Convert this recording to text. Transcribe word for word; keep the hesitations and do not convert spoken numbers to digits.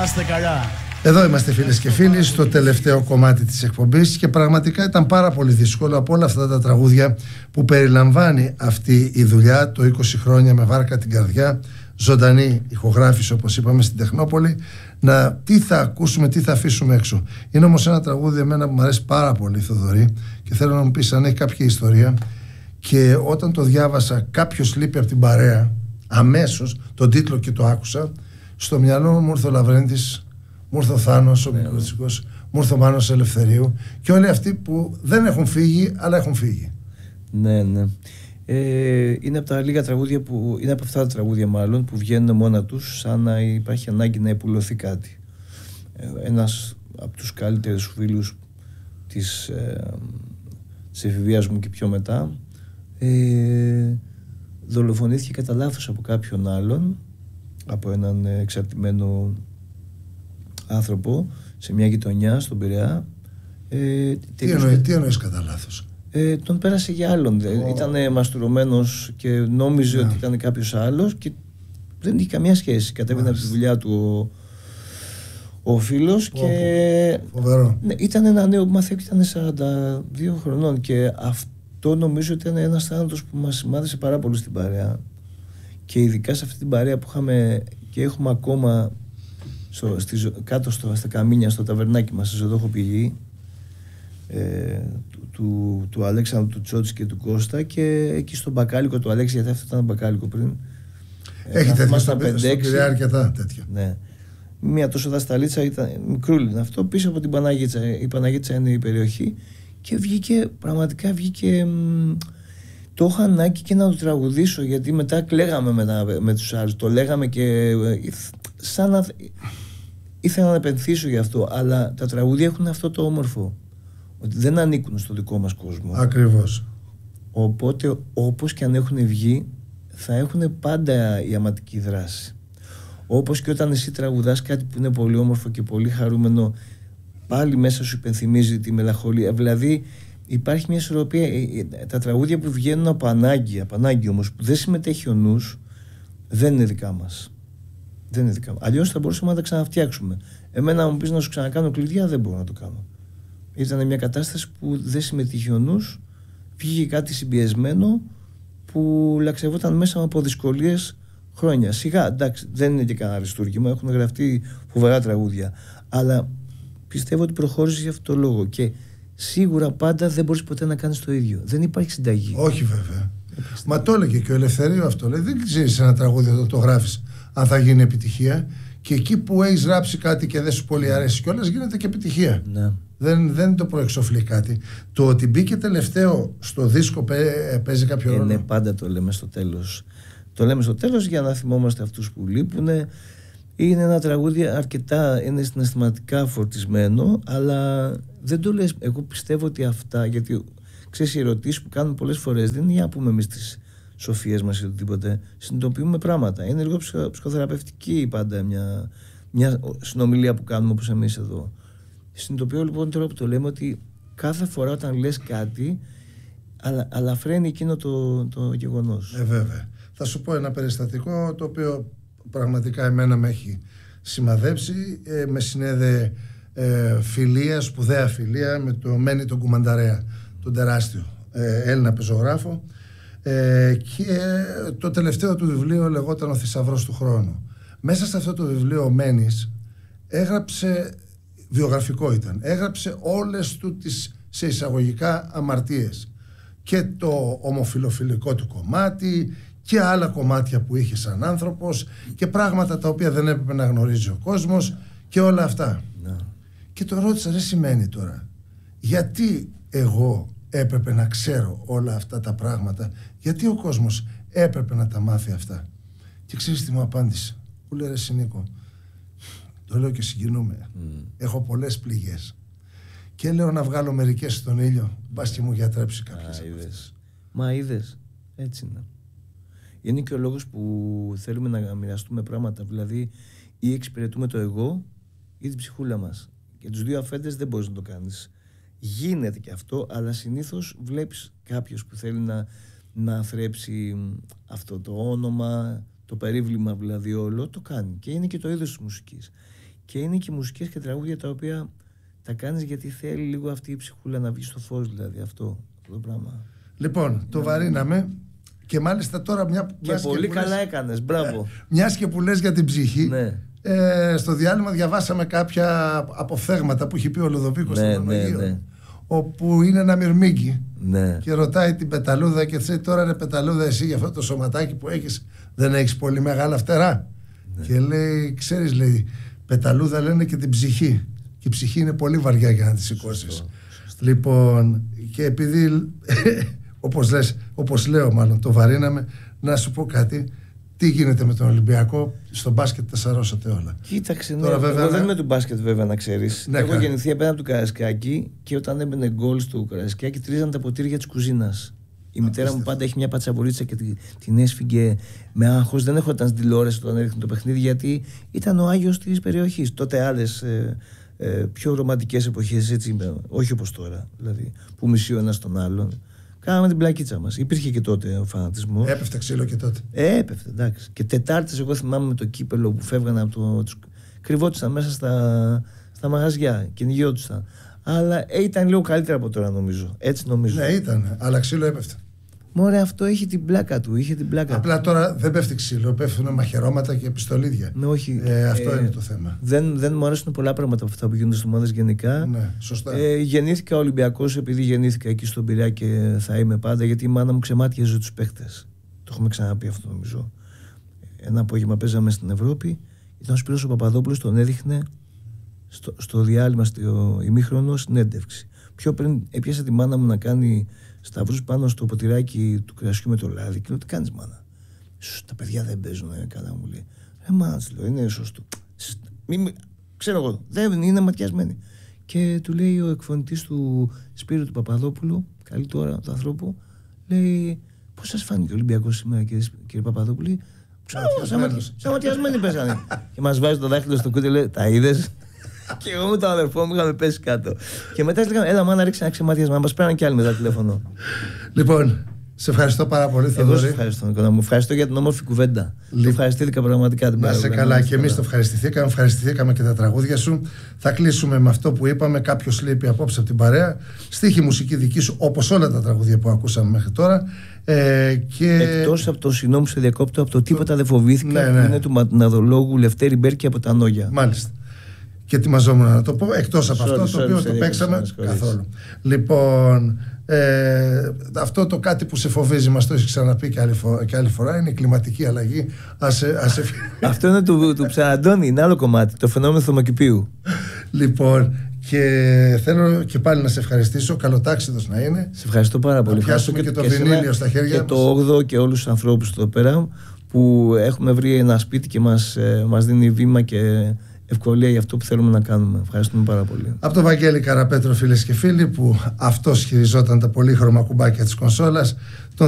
Να είστε καλά. Εδώ είμαστε φίλες και φίλοι στο τελευταίο κομμάτι της εκπομπής και πραγματικά ήταν πάρα πολύ δύσκολο από όλα αυτά τα τραγούδια που περιλαμβάνει αυτή η δουλειά, το είκοσι χρόνια με βάρκα την καρδιά, ζωντανή ηχογράφηση όπως είπαμε στην Τεχνόπολη, να τι θα ακούσουμε, τι θα αφήσουμε έξω. Είναι όμως ένα τραγούδι εμένα που μου αρέσει πάρα πολύ, Θοδωρή, και θέλω να μου πεις αν έχει κάποια ιστορία. Και όταν το διάβασα, κάποιος λείπει από την παρέα, αμέσως τον τίτλο και το άκουσα, στο μυαλό μου ήρθε ο Λαβρέντης, μου ήρθε ο Θάνος, ο Μικρούτσικος, μου ήρθε ο Μάνος Ελευθερίου και όλοι αυτοί που δεν έχουν φύγει, αλλά έχουν φύγει. Ναι, ναι. Ε, είναι από τα λίγα τραγούδια που, είναι από αυτά τα τραγούδια μάλλον, που βγαίνουν μόνα τους, σαν να υπάρχει ανάγκη να επουλωθεί κάτι. Ε, ένας από τους καλύτερους φίλους της, ε, της εφηβείας μου και πιο μετά, ε, δολοφονήθηκε κατά λάθος από κάποιον άλλον, από έναν εξαρτημένο άνθρωπο σε μια γειτονιά στον Πειραιά. Ε, τι, εννοεί, τι εννοείς κατά λάθος? Ε, τον πέρασε για άλλον. Oh. Ήταν μαστουρωμένος και νόμιζε yeah. ότι ήταν κάποιος άλλος και δεν είχε καμία σχέση. Κατέβαινε από τη δουλειά του ο, ο φίλος oh, και φοβερό. Ναι, ήταν ένα νέο που μάθει, ήταν σαράντα δύο χρονών και αυτό νομίζω ότι ήταν ένας θάνατος που μας σημάδεσε πάρα πολύ στην παρέα και ειδικά σε αυτή την παρέα που είχαμε και έχουμε ακόμα στο, στη, κάτω στο, στα καμίνια στο ταβερνάκι μας, στη Ζωδόχο Πηγή, ε, του, του, του Αλέξανδρου, του Τσότση και του Κώστα, και εκεί στο μπακάλικο του Αλέξη, γιατί αυτό ήταν μπακάλικο πριν. Έχει τέτοια στο Πειραιά αρκετά τέτοια. Ναι. Μια τόσο δασταλίτσα, ήταν μικρούλι αυτό, πίσω από την Παναγίτσα. Η Παναγίτσα είναι η περιοχή και βγήκε, πραγματικά βγήκε, μ, το είχα ανάγκη και να το τραγουδήσω, γιατί μετά κλαίγαμε με, με τους άλλους, το λέγαμε και σαν να ήθελα να επενθύσω γι' αυτό, αλλά τα τραγούδια έχουν αυτό το όμορφο, ότι δεν ανήκουν στο δικό μας κόσμο. Ακριβώς. Οπότε όπως και αν έχουν βγει, θα έχουν πάντα η αματική δράση. Όπως και όταν εσύ τραγουδάς κάτι που είναι πολύ όμορφο και πολύ χαρούμενο, πάλι μέσα σου υπενθυμίζει τη μελαγχολία. Δηλαδή υπάρχει μια ισορροπία. Τα τραγούδια που βγαίνουν από ανάγκη, από ανάγκη όμως, που δεν συμμετέχει ο νους, δεν είναι δικά μας. Δεν είναι δικά μας. Αλλιώς θα μπορούσαμε να τα ξαναφτιάξουμε. Εμένα, μου πεις να σου ξανακάνω κλειδιά, δεν μπορώ να το κάνω. Ήταν μια κατάσταση που δεν συμμετείχε ο νους, βγήκε κάτι συμπιεσμένο που λαξευόταν μέσα από δυσκολίες χρόνια. Σιγά, εντάξει, δεν είναι και κανένα αριστούργημα, έχουν γραφτεί φοβερά τραγούδια. Αλλά πιστεύω ότι προχώρησε για αυτό το λόγο. Και σίγουρα πάντα δεν μπορείς ποτέ να κάνεις το ίδιο. Δεν υπάρχει συνταγή. Όχι βέβαια. Μα το έλεγε και ο Ελευθερίου αυτό. Λέει, δεν ξέρεις ένα τραγούδι όταν το γράφεις αν θα γίνει επιτυχία. Και εκεί που έχεις γράψει κάτι και δεν σου πολύ αρέσει κιόλας, γίνεται και επιτυχία. Ναι. Δεν, δεν το προεξοφλεί κάτι. Το ότι μπήκε τελευταίο στο δίσκο παίζει κάποιο ρόλο. Ναι, πάντα το λέμε στο τέλος. Το λέμε στο τέλος για να θυμόμαστε αυτούς που λείπουν. Είναι ένα τραγούδι αρκετά, είναι συναισθηματικά φορτισμένο, αλλά δεν το λες. Εγώ πιστεύω ότι αυτά, γιατί ξέρεις, οι ερωτήσεις που κάνουμε πολλές φορές δεν είναι για να πούμε εμείς τις σοφίες μας ή οτιδήποτε. Συνειδητοποιούμε πράγματα. Είναι λίγο ψυχοθεραπευτική πάντα μια, μια συνομιλία που κάνουμε όπως εμείς εδώ. Συνειδητοποιώ λοιπόν τώρα που το λέμε ότι κάθε φορά όταν λες κάτι, αλλά, αλλά φρένει εκείνο το, το γεγονός. Ε, βέβαια. Θα σου πω ένα περιστατικό το οποίο πραγματικά εμένα με έχει σημαδέψει. Ε, με συνέδε ε, φιλία, σπουδαία φιλία με το Μένι τον Κουμανταρέα, τον τεράστιο ε, Έλληνα πεζογράφο, ε, και το τελευταίο του βιβλίο λεγόταν Ο Θησαυρός του Χρόνου. Μέσα σε αυτό το βιβλίο ο Μένις έγραψε, βιογραφικό ήταν, έγραψε όλες του τις σε εισαγωγικά αμαρτίες και το ομοφιλοφιλικό του κομμάτι και άλλα κομμάτια που είχε σαν άνθρωπος και πράγματα τα οποία δεν έπρεπε να γνωρίζει ο κόσμος και όλα αυτά. No. Και το ρώτησα, δεν σημαίνει τώρα, γιατί εγώ έπρεπε να ξέρω όλα αυτά τα πράγματα, γιατί ο κόσμος έπρεπε να τα μάθει αυτά? Και ξέρεις τι μου απάντησε? Μου λέει, ρε Συνίκο, το λέω και συγκινούμε, mm. έχω πολλές πληγές και λέω να βγάλω μερικές στον ήλιο, μπας και μου γιατρέψει κάποιες. Μα είδες, έτσι είναι. Είναι και ο λόγος που θέλουμε να μοιραστούμε πράγματα, δηλαδή ή εξυπηρετούμε το εγώ ή την ψυχούλα μας. Και τους δύο αφέντες δεν μπορείς να το κάνεις. Γίνεται και αυτό, αλλά συνήθως βλέπεις κάποιος που θέλει να, να θρέψει αυτό το όνομα, το περίβλημα δηλαδή όλο, το κάνει. Και είναι και το είδος της μουσικής. Και είναι και μουσικές και τραγούδια τα οποία τα κάνεις γιατί θέλει λίγο αυτή η ψυχούλα να βγει στο φως, δηλαδή αυτό, αυτό το πράγμα. Λοιπόν, το βαρύναμε και μάλιστα τώρα μια. Και πολύ και καλά λες, έκανες, μπράβο. Μιας και που λες για την ψυχή. Ναι. Ε, στο διάλειμμα διαβάσαμε κάποια αποφθέγματα που έχει πει ο Λουδοβίκος ναι, στον ναι, Αγίο, ναι. όπου είναι ένα μυρμήγκι ναι. και ρωτάει την Πεταλούδα και λέει τώρα ρε Πεταλούδα, εσύ για αυτό το σωματάκι που έχεις δεν έχεις πολύ μεγάλα φτερά? Ναι. Και λέει, ξέρεις, λέει, Πεταλούδα λένε και την ψυχή, και η ψυχή είναι πολύ βαριά για να τη σηκώσεις. Λοιπόν, και επειδή όπως λες, όπως λέω μάλλον, το βαρύναμε, να σου πω κάτι. Τι γίνεται με τον Ολυμπιακό? Στο μπάσκετ τα σαρώσατε όλα. Κοίταξε, ναι, τώρα, βέβαια, εγώ δεν είμαι του μπάσκετ βέβαια, να ξέρεις. Ναι, έχω γεννηθεί απέναντι από το Καραϊσκάκι και όταν έμπαινε γκολ στο Καραϊσκάκι τρίζαν τα ποτήρια της κουζίνας. Η μητέρα μου πάντα έχει μια πατσαβολίτσα και την, την έσφυγε με άγχος. Δεν έχω ήταν τηλεόραση όταν έδειχνε το παιχνίδι, γιατί ήταν ο Άγιος της περιοχής. Τότε άλλες ε, ε, πιο ρομαντικές εποχές, έτσι, όχι όπως τώρα, δηλαδή, που μισεί ο ένας τον άλλον. Κάναμε την πλακίτσα μας. Υπήρχε και τότε ο φανατισμός. Έπεφτε ξύλο και τότε. Ε, έπεφτε, εντάξει. Και Τετάρτες, εγώ θυμάμαι με το κύπελο που φεύγαν από το. Τους, κρυβόντουσαν μέσα στα, στα μαγαζιά, κυνηγιόντουσαν. Αλλά ε, ήταν λίγο καλύτερα από τώρα, νομίζω. Έτσι νομίζω. Ναι, ήταν. Αλλά ξύλο έπεφτε. Μωρέ, αυτό έχει την πλάκα του. Είχε την πλάκα Απλά του. τώρα δεν πέφτει ξύλο, πέφτουν μαχαιρώματα και πιστολίδια. Ναι, όχι. Ε, αυτό ε, είναι το θέμα. Δεν, δεν μου αρέσουν πολλά πράγματα από αυτά που γίνονται στις ομάδες γενικά. Ναι, σωστά. Ε, γεννήθηκα Ολυμπιακός επειδή γεννήθηκα εκεί στον Πειραιά και θα είμαι πάντα, γιατί η μάνα μου ξεμάτιαζε τους παίχτες. Το έχουμε ξαναπεί αυτό, νομίζω. Ένα απόγευμα παίζαμε στην Ευρώπη. Ήταν ο Σπύρος ο Παπαδόπουλος, τον έδειχνε στο, στο διάλειμμα, στο ημίχρονο, συνέντευξη. Πιο πριν έπιασε τη μάνα μου να κάνει σταυρούς πάνω στο ποτηράκι του κρασιού με το λάδι και λέω, τι κάνεις μάνα? Σου, τα παιδιά δεν παίζουν ε, καλά, μου λέει. Ε, μάνα, λέω, είναι σωστό. Μη, μη, ξέρω εγώ, δεν είναι ματιασμένοι. Και του λέει ο εκφωνητής του Σπύρου του Παπαδόπουλου, καλή τώρα του ανθρώπου, λέει, πώς σας φάνηκε ο Ολυμπιακός σήμερα, κύριε, κύριε Παπαδόπουλο? Σαν ματιασμένοι παίζανε. Και μας βάζει το δάχτυλο στο κούτι, λέει, τα είδες? Και εγώ με τον αδερφό μου είχαμε πέσει κάτω. Και μετά λέγαμε, έλα μάνα, ρίξει ένα ξεμάτιασμα. Μας πέραν κι άλλοι με το τηλέφωνο. Λοιπόν, σε ευχαριστώ πάρα πολύ, Θοδωρή. Εγώ σε ευχαριστώ, Νικόλα μου. Ευχαριστώ για την όμορφη κουβέντα. Λοιπόν, ευχαριστήθηκα πραγματικά την να είσαι καλά, και εμείς το ευχαριστηθήκαμε. Ευχαριστηθήκαμε και τα τραγούδια σου. Θα κλείσουμε με αυτό που είπαμε. Κάποιος λείπει απόψε από την παρέα. Στίχη μουσική δική σου, όπως όλα τα τραγούδια που ακούσαμε μέχρι τώρα. Ε, και... Εκτός από το συγγνώμη σε διακόπτω, από το τίποτα δεν φοβήθηκα, ναι, ναι. που είναι του ματιναδολόγου Λευτέρη Μπέρκη από τα Νόγια. Μάλιστα. Και ετοιμαζόμουν να το πω, εκτός από sorry, αυτό sorry, το οποίο sorry, το παίξαμε sorry, καθόλου. Λοιπόν, ε, αυτό το κάτι που σε φοβίζει, μας το έχει ξαναπεί και άλλη, φορά, και άλλη φορά, είναι η κλιματική αλλαγή. Ας, ας... Αυτό είναι του, του Ψαραντώνη, είναι άλλο κομμάτι, το φαινόμενο θωμοκηπίου. Λοιπόν, και θέλω και πάλι να σε ευχαριστήσω, καλοτάξιδος να είναι. Σε ευχαριστώ πάρα πολύ. Να πιάσουμε και, και το βινίλιο στα χέρια και μας. Το όγδοο και όλους τους ανθρώπους εδώ πέρα που έχουμε βρει ένα σπίτι και μας, ε, μας δίνει βήμα και ευκολία για αυτό που θέλουμε να κάνουμε. Ευχαριστούμε πάρα πολύ. Από τον Βαγγέλη Καραπέτρο, φίλες και φίλοι, που αυτός χειριζόταν τα πολύχρωμα κουμπάκια της κονσόλας.